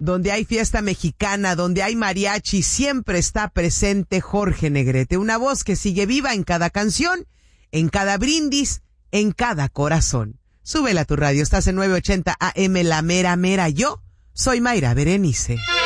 donde hay fiesta mexicana, donde hay mariachi, siempre está presente Jorge Negrete, una voz que sigue viva en cada canción, en cada brindis, en cada corazón. Súbela a tu radio, estás en 980 AM, La Mera Mera. Yo soy Mayra Berenice.